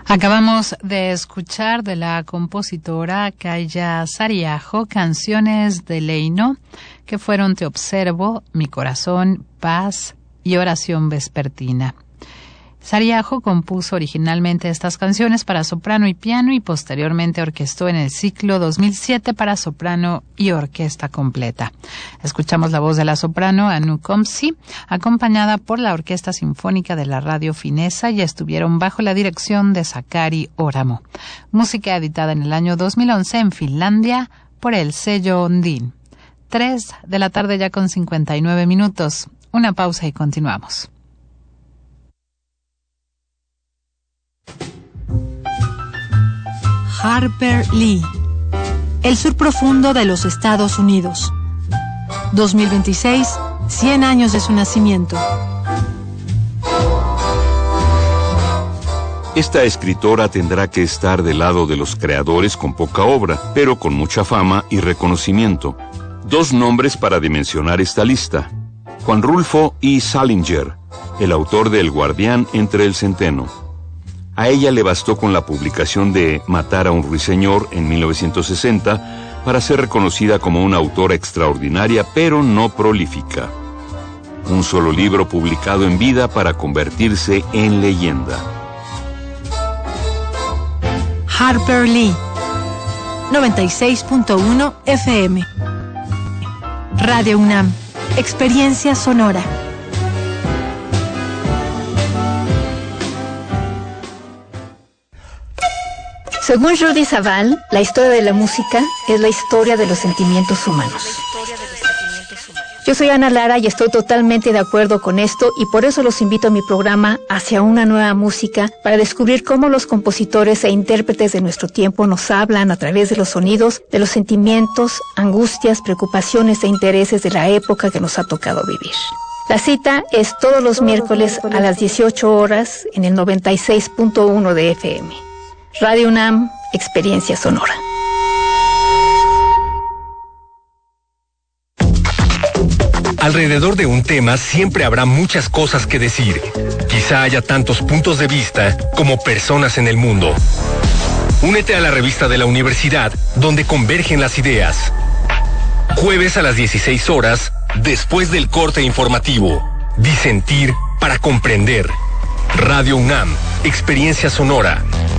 Acabamos de escuchar de la compositora Kaya Saariaho canciones de Leino que fueron Te observo, Mi corazón, Paz y Oración vespertina. Saariaho compuso originalmente estas canciones para soprano y piano y posteriormente orquestó en el ciclo 2007 para soprano y orquesta completa. Escuchamos la voz de la soprano Anu Komsi, acompañada por la Orquesta Sinfónica de la Radio Finesa, y estuvieron bajo la dirección de Sakari Oramo. Música editada en el año 2011 en Finlandia por el sello Ondine. 3 de la tarde ya con 59 minutos. Una pausa y continuamos. Harper Lee, El sur profundo de los Estados Unidos. 2026, 100 años de su nacimiento. Esta escritora tendrá que estar del lado de los creadores con poca obra, pero con mucha fama y reconocimiento. 2 nombres para dimensionar esta lista: Juan Rulfo y Salinger, el autor de El guardián entre el centeno. A ella le bastó con la publicación de Matar a un ruiseñor en 1960 para ser reconocida como una autora extraordinaria, pero no prolífica. Un solo libro publicado en vida para convertirse en leyenda. Harper Lee, 96.1 FM. Radio UNAM, experiencia sonora. Según Jordi Savall, la historia de la música es la historia de los sentimientos humanos. Yo soy Ana Lara y estoy totalmente de acuerdo con esto, y por eso los invito a mi programa Hacia una nueva música, para descubrir cómo los compositores e intérpretes de nuestro tiempo nos hablan a través de los sonidos, de los sentimientos, angustias, preocupaciones e intereses de la época que nos ha tocado vivir. La cita es todos los miércoles a las 18 horas en el 96.1 de FM. Radio UNAM, experiencia sonora. Alrededor de un tema siempre habrá muchas cosas que decir. Quizá haya tantos puntos de vista como personas en el mundo. Únete a la revista de la universidad, donde convergen las ideas. Jueves a las 16 horas, después del corte informativo. Disentir para comprender. Radio UNAM, experiencia sonora.